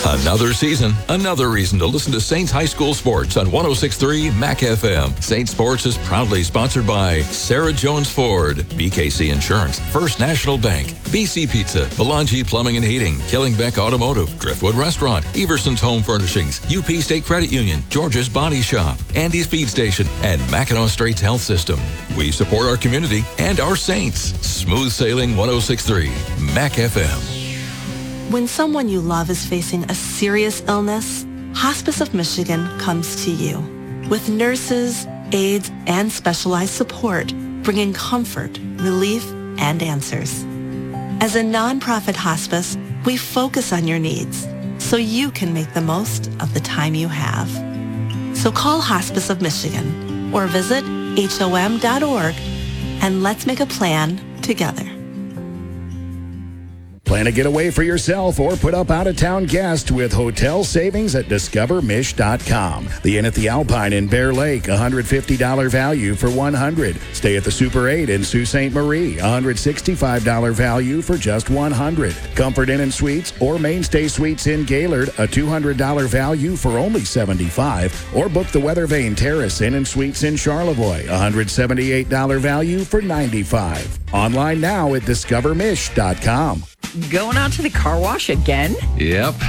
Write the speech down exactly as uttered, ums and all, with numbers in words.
Another season, another reason to listen to Saints High School Sports on one oh six point three M A C F M. Saints Sports is proudly sponsored by Sarah Jones Ford, B K C Insurance, First National Bank, B C Pizza, Belangi Plumbing and Heating, Killingbeck Automotive, Driftwood Restaurant, Everson's Home Furnishings, U P State Credit Union, George's Body Shop, Andy's Feed Station, and Mackinac Straits Health System. We support our community and our Saints. Smooth Sailing one oh six point three M A C F M. When someone you love is facing a serious illness, Hospice of Michigan comes to you with nurses, aides, and specialized support, bringing comfort, relief, and answers. As a nonprofit hospice, we focus on your needs so you can make the most of the time you have. So call Hospice of Michigan or visit H O M dot org and let's make a plan together. Plan a getaway for yourself or put up out-of-town guests with hotel savings at discover mish dot com. The Inn at the Alpine in Bear Lake, one hundred fifty dollars value for one hundred dollars. Stay at the Super eight in Sault Ste. Marie, one hundred sixty-five dollars value for just one hundred dollars. Comfort Inn and Suites or Mainstay Suites in Gaylord, a two hundred dollars value for only seventy-five dollars. Or book the Weather Vane Terrace Inn and Suites in Charlevoix, one hundred seventy-eight dollars value for ninety-five dollars. Online now at discover mish dot com. Going out to the car wash again? Yep.